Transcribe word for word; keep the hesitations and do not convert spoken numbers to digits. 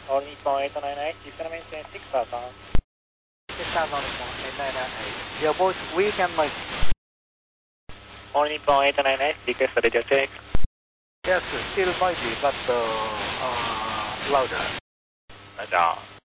All Nippon eight nine eight, descend maintain six thousand. six thousand Nippon eight nine eight. Your voice weak and noisy. All Nippon eight nine eight, request radio check. Yes, still noisy, but uh, uh, louder. Roger.